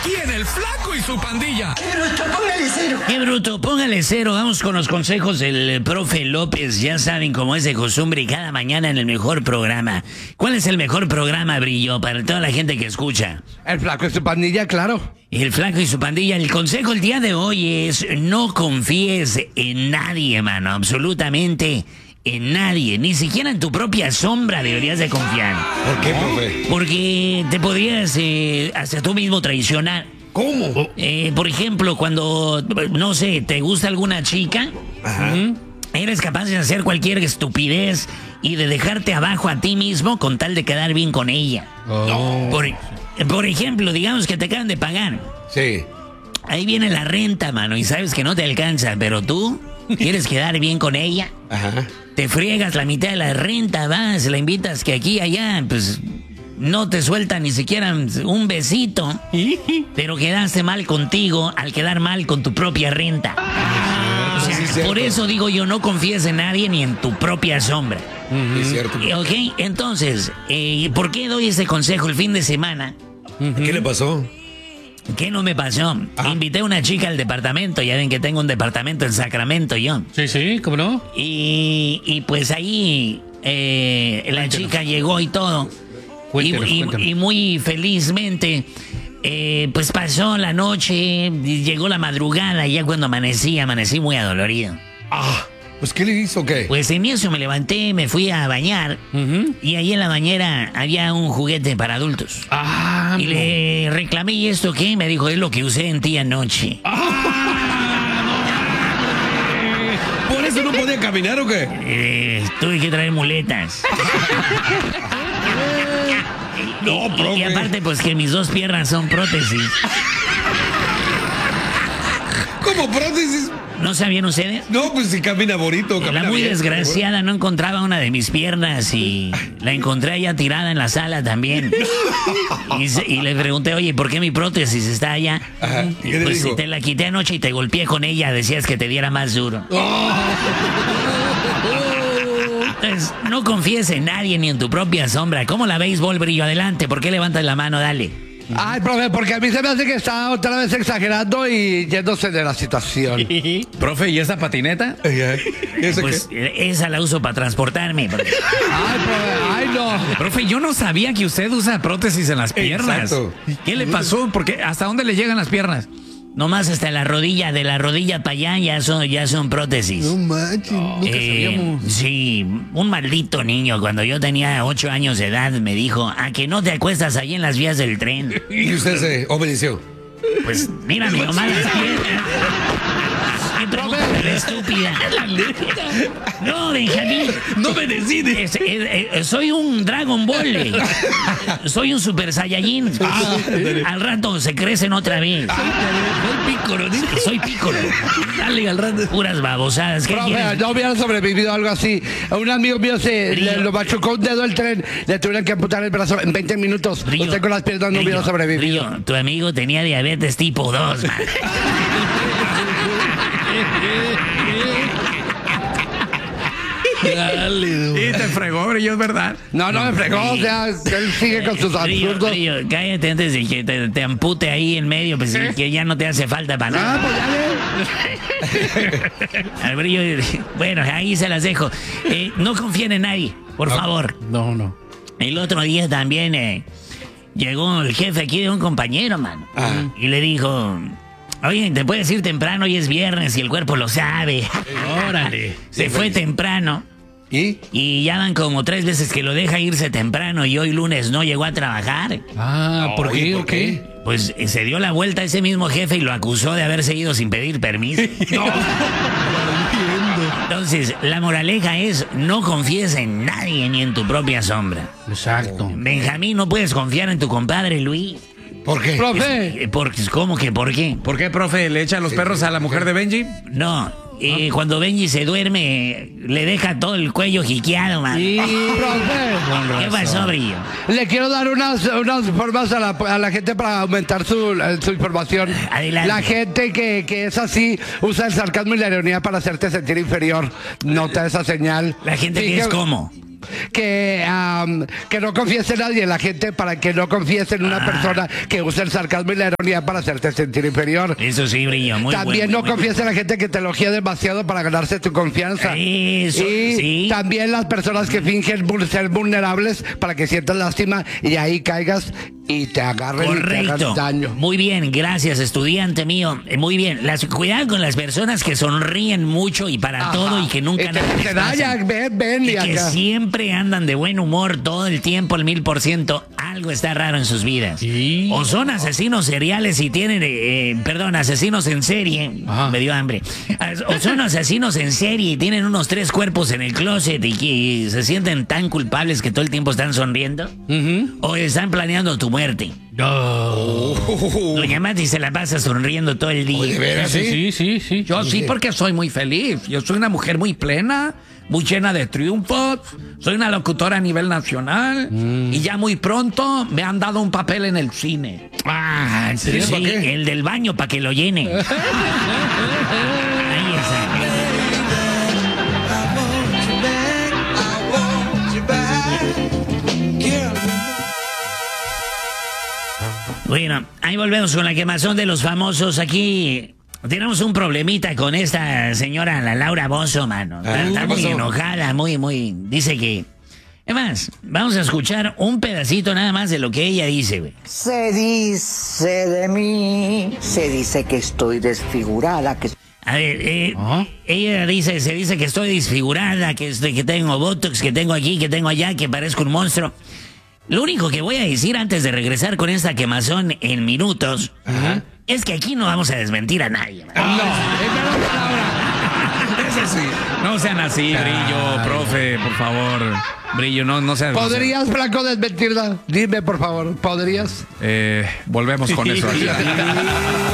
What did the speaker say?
aquí en El Flaco y su Pandilla. ¡Qué bruto, póngale cero! ¡Qué bruto, póngale cero! Vamos con los consejos del profe López. Ya saben cómo es de costumbre y cada mañana en el mejor programa. ¿Cuál es el mejor programa, Brillo, para toda la gente que escucha? El Flaco y su Pandilla, claro. El Flaco y su Pandilla. El consejo el día de hoy es no confíes en nadie, mano. Absolutamente en nadie. Ni siquiera en tu propia sombra deberías de confiar. ¿Por qué, profe? Porque te podrías hasta tú mismo traicionar. ¿Cómo? Por ejemplo, cuando, no sé, te gusta alguna chica, eres capaz de hacer cualquier estupidez y de dejarte abajo a ti mismo con tal de quedar bien con ella. No. Por ejemplo, digamos que te acaban de pagar. Sí. Ahí viene la renta, mano, y sabes que no te alcanza, pero tú quieres quedar bien con ella. Ajá. Te friegas la mitad de la renta, vas, la invitas que aquí, allá, pues no te suelta ni siquiera un besito, pero quedaste mal contigo al quedar mal con tu propia renta. O sea, sí, por eso digo yo, no confíes en nadie ni en tu propia sombra. Es cierto. Ok, entonces, ¿por qué doy este consejo el fin de semana? ¿Qué le pasó? ¿Qué no me pasó? Invité a una chica al departamento, ya ven que tengo un departamento en Sacramento yo. Sí, ¿cómo no? Y pues ahí la chica llegó y todo. Cuéntanos. Y muy felizmente, pues pasó la noche, llegó la madrugada, y ya cuando amanecí muy adolorido. Pues ¿qué le hizo o qué? Pues en eso me levanté, me fui a bañar, y ahí en la bañera había un juguete para adultos. Y le reclamé, ¿y esto qué? Me dijo, es lo que usé en ti anoche. ¿Por eso no podía caminar o qué? Tuve que traer muletas. No, y profe. aparte, pues que mis dos piernas son prótesis. ¿Cómo prótesis? ¿No sabían ustedes? No, pues si camina bonito, camina La muy bien, desgraciada no encontraba una de mis piernas y la encontré allá tirada en la sala también. Y le pregunté, oye, ¿por qué mi prótesis está allá? Ajá, ¿y qué le pues dijo? si te la quité anoche y te golpeé con ella, decías que te diera más duro. Entonces, no confíes en nadie ni en tu propia sombra. ¿Cómo la béisbol, Brillo? Adelante, ¿por qué levantas la mano? Dale. Ay, profe, porque a mí se me hace que está otra vez exagerando y yéndose de la situación. Profe, ¿y esa patineta? ¿Ese Pues qué? esa la uso para transportarme. Ay, profe, ay, no. Profe, yo no sabía que usted usa prótesis en las piernas. Exacto. ¿Qué le pasó? Porque ¿hasta dónde le llegan las piernas? Nomás hasta la rodilla, de la rodilla para allá ya son prótesis. No manches, nunca sabíamos. Sí, un maldito niño cuando yo tenía 8 años de edad me dijo, ¿a que no te acuestas ahí en las vías del tren? Y usted se obedeció. Pues mírame nomás las piernas. ¿Qué pregunta tan estúpida? No, Benjamín. No me decides. Soy un Dragon Ball. Soy un Super Saiyajin. Al rato se crecen otra vez. Soy Piccolo. Dale al rato. Puras babosadas. ¿Qué Profe, quieres? no hubiera sobrevivido algo así. A un amigo mío lo machucó un dedo el tren, le tuvieron que amputar el brazo en 20 minutos. Brillo, Usted con las piernas no hubiera Brillo, sobrevivido. Brillo, tu amigo tenía diabetes tipo 2, man. Y te fregó, Brillo, es verdad. No me fregó, o sea, él sigue con sus Brillo, absurdos. Brillo, cállate antes de que te ampute ahí en medio, pues que ya no te hace falta para nada. Pues ya ve. Al Brillo, bueno, ahí se las dejo. No confíen en nadie, por favor. No. El otro día también llegó el jefe aquí de un compañero, mano. Y le dijo, oye, te puedes ir temprano, hoy es viernes y el cuerpo lo sabe. Órale. Se fue temprano. ¿Y? Ya van como 3 veces que lo deja irse temprano y hoy lunes no llegó a trabajar. ¿Por Oye, qué? ¿por ¿O qué? Pues se dio la vuelta a ese mismo jefe y lo acusó de haberse ido sin pedir permiso. Entonces, la moraleja es, no confíes en nadie ni en tu propia sombra. Exacto. Benjamín, no puedes confiar en tu compadre Luis. ¿Por qué? Profe, ¿Cómo que por qué? ¿Por qué, profe, le echa los perros a la mujer de Benji? No, cuando Benji se duerme, le deja todo el cuello jiqueado, man. profe, ¿Qué pasó, Brillo? le quiero dar unas formas a la gente para aumentar su información. Adelante. La gente que es así usa el sarcasmo y la ironía para hacerte sentir inferior. Nota esa señal. La gente que es como. que no confíes en nadie, la gente, para que no confíes en una persona que usa el sarcasmo y la ironía para hacerte sentir inferior. Eso sí, Brillo, muy También bueno, no confíes en la gente que te elogia demasiado para ganarse tu confianza. Eso, y sí. también las personas que fingen ser vulnerables para que sientas lástima y ahí caigas y te agarren y te hagan daño. Muy bien, gracias, estudiante mío. Muy bien. Cuidado con las personas que sonríen mucho y para todo y que nunca te dañan, ven y y que acá. siempre andan de buen humor todo el tiempo, al 1000%. Algo está raro en sus vidas. ¿Sí? O son asesinos seriales y tienen, asesinos en serie. Ajá. Me dio hambre. O son asesinos en serie y tienen unos 3 cuerpos en el closet y que se sienten tan culpables que todo el tiempo están sonriendo. O están planeando tu muerte. Doña Mati se la pasa sonriendo todo el día. ¿De veras, sí? Sí. Yo sí, porque soy muy feliz. Yo soy una mujer muy plena, muy llena de triunfos. Soy una locutora a nivel nacional. Y ya muy pronto me han dado un papel en el cine. Ah, ¿en serio? Sí, ¿Para qué? el del baño para que lo llene. Ahí está. Bueno, ahí volvemos con la quemazón de los famosos. Aquí tenemos un problemita con esta señora, la Laura Bozzo, mano. Está ¿qué muy pasó? enojada, muy. Dice que. Es más, vamos a escuchar un pedacito nada más de lo que ella dice, güey. Se dice de mí, se dice que estoy desfigurada, que... A ver, ella se dice que estoy desfigurada, que tengo botox, que tengo aquí, que tengo allá, que parezco un monstruo. Lo único que voy a decir antes de regresar con esta quemazón en minutos es que aquí no vamos a desmentir a nadie. Man. Eso sí. No sean así, Brillo, profe, por favor. Brillo, no sean... ¿Podrías, Blanco, desmentirla? Dime, por favor, ¿podrías? Volvemos con eso.